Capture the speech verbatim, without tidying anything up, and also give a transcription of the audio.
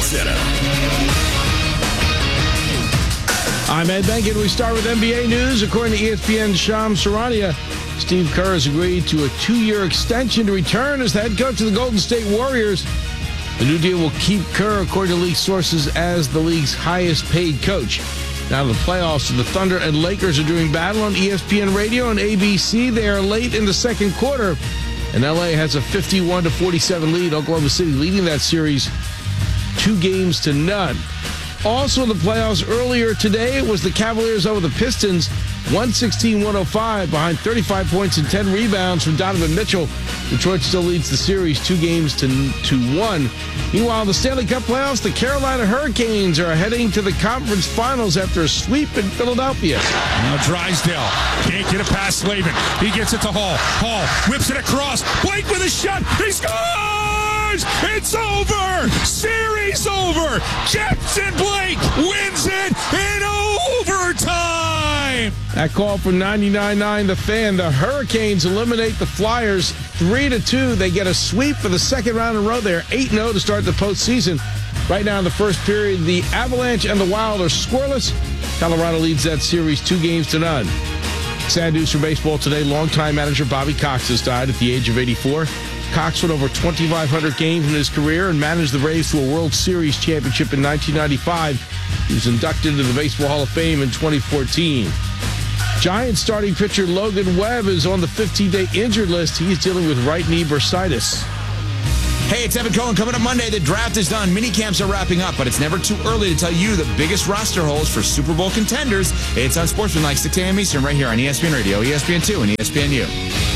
Center. I'm Ed Benkin. We start with N B A news. According to E S P N's Shams Charania, Steve Kerr has agreed to a two-year extension to return as the head coach of the Golden State Warriors. The new deal will keep Kerr, according to league sources, as the league's highest-paid coach. Now the playoffs, the Thunder and Lakers are doing battle on E S P N Radio and A B C. They are late in the second quarter, and L A has a fifty-one to forty-seven lead. Oklahoma City leading that series two games to none. Also in the playoffs earlier today, it was the Cavaliers over the Pistons, one sixteen one oh five, behind thirty-five points and ten rebounds from Donovan Mitchell. Detroit still leads the series two games to, to one. Meanwhile, the Stanley Cup playoffs, the Carolina Hurricanes are heading to the conference finals after a sweep in Philadelphia. Now Drysdale can't get it past Slavin. He gets it to Hall. Hall whips it across. Blake with a shot. He scores! It's over! Series over! Jetson Blake wins it in overtime! That call from ninety-nine point nine The Fan. The Hurricanes eliminate the Flyers three to two. They get a sweep for the second round in a row. They're eight and oh to start the postseason. Right now in the first period, the Avalanche and the Wild are scoreless. Colorado leads that series two games to none. Sad news for baseball today. Longtime manager Bobby Cox has died at the age of eighty-four. Cox won over twenty-five hundred games in his career and managed the Rays to a World Series championship in nineteen ninety-five. He was inducted into the Baseball Hall of Fame in twenty fourteen. Giants starting pitcher Logan Webb is on the fifteen-day injured list. He's dealing with right knee bursitis. Hey, it's Evan Cohen. Coming up Monday, the draft is done. Mini camps are wrapping up, but it's never too early to tell you the biggest roster holes for Super Bowl contenders. It's on Sportsman like six a.m. Eastern right here on E S P N Radio, E S P N two, and E S P N U.